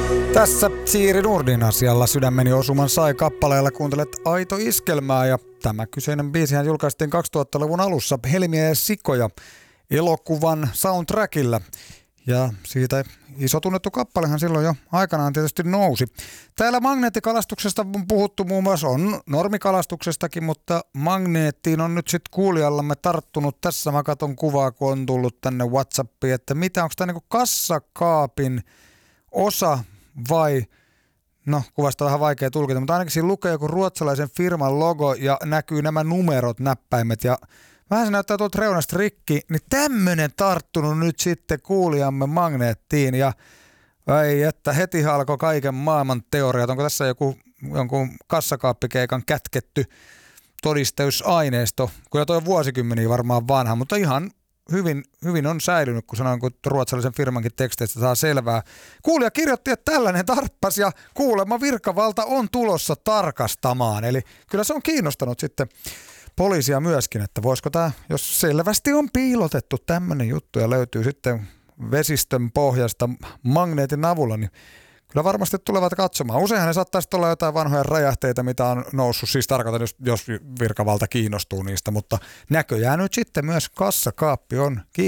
Tässä Siiri Nurdin asialla Sydämeni osuman sai kappaleella kuuntelet Aito Iskelmää ja tämä kyseinen biisihän julkaistiin 2000-luvun alussa Helmiä ja sikoja elokuvan soundtrackilla. Ja siitä iso tunnettu kappalehan silloin jo aikanaan tietysti nousi. Täällä magneettikalastuksesta on puhuttu muun muassa, on normikalastuksestakin, mutta magneettiin on nyt sitten kuulijallamme tarttunut. Tässä mä katson kuvaa, kun on tullut tänne WhatsAppiin, että mitä, onko tämä niinku kassakaapin osa vai, no kuvasta vähän vaikea tulkita, mutta ainakin siinä lukee joku ruotsalaisen firman logo ja näkyy nämä numerot, näppäimet ja vähän se näyttää tuolta reunasta rikki, niin tämmönen tarttunut nyt sitten kuulijamme magneettiin ja ei, että heti alkoi kaiken maailman teoriat. Onko tässä jonkun kassakaappikeikan kätketty todisteusaineisto, kyllä toi on vuosikymmeniä varmaan vanha, mutta ihan hyvin on säilynyt, kun sanoin, kun ruotsalaisen firmankin teksteistä saa selvää. Kuulija kirjoitti, että tällainen tarppas ja kuulemma virkavalta on tulossa tarkastamaan. Eli kyllä se on kiinnostanut sitten poliisia myöskin, että voisiko tämä, jos selvästi on piilotettu tämmöinen juttu ja löytyy sitten vesistön pohjasta magneetin avulla, niin kyllä varmasti tulevat katsomaan. Useinhan ne saattaisi olla jotain vanhoja räjähteitä, mitä on noussut, siis tarkoitan, jos virkavalta kiinnostuu niistä, mutta näköjään nyt sitten myös kassakaappi on kiinnostunut.